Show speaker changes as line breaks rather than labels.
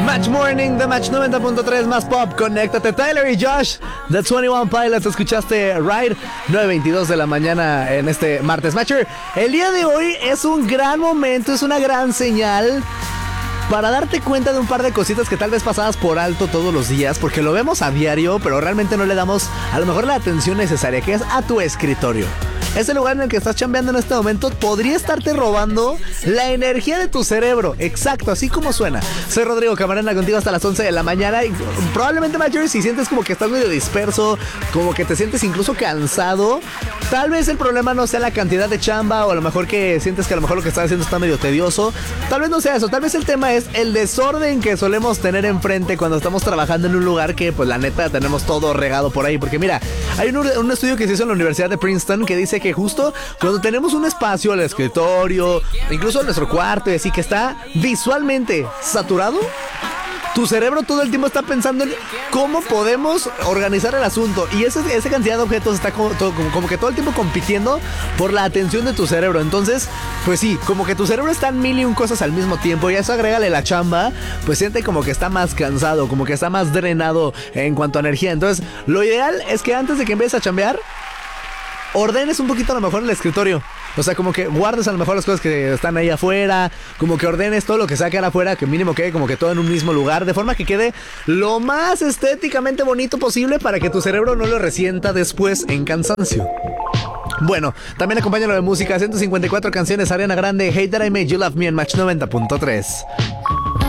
Match Morning de Match 90.3 más pop. Conéctate, Tyler y Josh de 21 Pilots. Escuchaste Ride, 9:22 de la mañana en este martes Matcher. El día de hoy es un gran momento, es una gran señal para darte cuenta de un par de cositas que tal vez pasadas por alto todos los días, porque lo vemos a diario, pero realmente no le damos a lo mejor la atención necesaria, que es a tu escritorio. Ese lugar en el que estás chambeando en este momento podría estarte robando la energía de tu cerebro. Exacto, así como suena. Soy Rodrigo Camarena, contigo hasta las 11 de la mañana. Y probablemente, Major, si sientes como que estás medio disperso, como que te sientes incluso cansado, tal vez el problema no sea la cantidad de chamba, o a lo mejor que sientes que a lo mejor lo que estás haciendo está medio tedioso. Tal vez no sea eso, tal vez el tema es el desorden que solemos tener enfrente cuando estamos trabajando en un lugar que, pues la neta, tenemos todo regado por ahí. Porque mira, hay un estudio que se hizo en la Universidad de Princeton que dice que justo cuando tenemos un espacio, el escritorio, incluso nuestro cuarto y así, que está visualmente saturado, tu cerebro todo el tiempo está pensando en cómo podemos organizar el asunto. Y esa cantidad de objetos está como que todo el tiempo compitiendo por la atención de tu cerebro. Entonces, pues sí, como que tu cerebro está en mil y un cosas al mismo tiempo. Y a eso agrégale la chamba, pues siente como que está más cansado, como que está más drenado en cuanto a energía. Entonces, lo ideal es que antes de que empieces a chambear, ordenes un poquito a lo mejor el escritorio. O sea, como que guardes a lo mejor las cosas que están ahí afuera, como que ordenes todo lo que saque afuera, que mínimo quede como que todo en un mismo lugar, de forma que quede lo más estéticamente bonito posible para que tu cerebro no lo resienta después en cansancio. Bueno, también acompáñalo de música, 154 canciones, Ariana Grande, Hate That I Made You Love Me en Match 90.3.